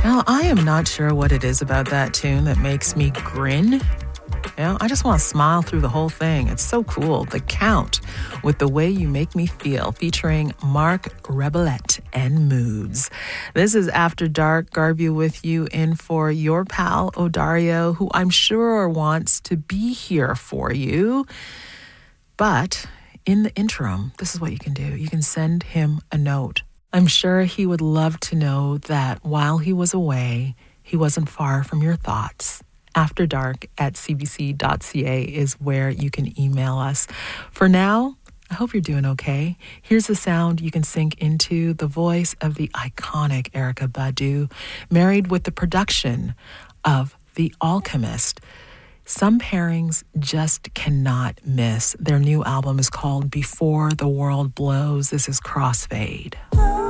Now, I am not sure what it is about that tune that makes me grin. I just want to smile through the whole thing. It's so cool. The Count with The Way You Make Me Feel, featuring Mark Rebellette and Moods. This is After Dark. Garvey with you in for your pal, Odario, who I'm sure wants to be here for you. But in the interim, this is what you can do. You can send him a note. I'm sure he would love to know that while he was away, he wasn't far from your thoughts. afterdark@cbc.ca is where you can email us. For now, I hope you're doing okay. Here's a sound you can sink into, the voice of the iconic Erykah Badu, married with the production of The Alchemist. Some pairings just cannot miss. Their new album is called Before the World Blows. This is Crossfade.